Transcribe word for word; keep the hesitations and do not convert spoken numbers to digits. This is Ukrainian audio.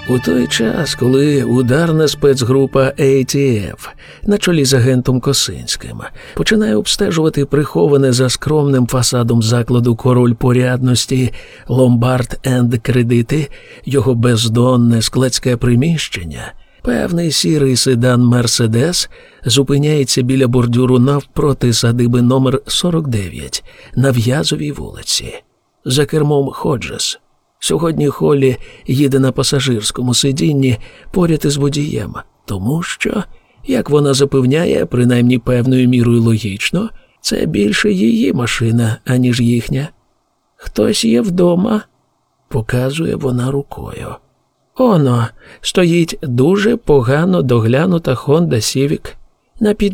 У той час, коли ударна спецгрупа ей ті еф на чолі з агентом Косинським починає обстежувати приховане за скромним фасадом закладу «Король порядності» «Ломбард енд Кредити», його бездонне складське приміщення, певний сірий седан «Мерседес» зупиняється біля бордюру навпроти садиби номер сорок дев'ять на В'язовій вулиці. За кермом Ходжес. Сьогодні Холлі їде на пасажирському сидінні поряд із водієм, тому що, як вона запевняє, принаймні певною мірою логічно, це більше її машина, аніж їхня. «Хтось є вдома», – показує вона рукою. «Оно, стоїть дуже погано доглянута Honda Civic. На